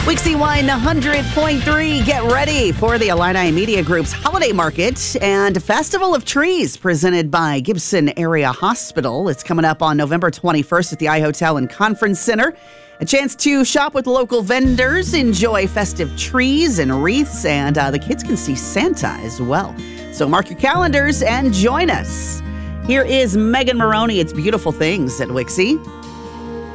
Wixie 100.3. Get ready for the Illini Media Group's Holiday Market and Festival of Trees presented by Gibson Area Hospital. It's coming up on November 21st at the iHotel and Conference Center. A chance to shop with local vendors, enjoy festive trees and wreaths, and the kids can see Santa as well. So mark your calendars and join us. Here is Megan Maroney. It's Beautiful Things at Wixie.